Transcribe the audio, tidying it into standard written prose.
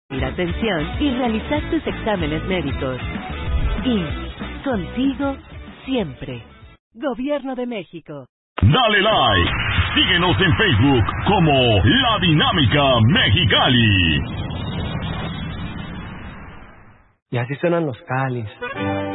la atención y realizar tus exámenes médicos. IMSS, contigo siempre. Gobierno de México. Dale like. Síguenos en Facebook como La Dinámica Mexicali. Y así suenan los Calis.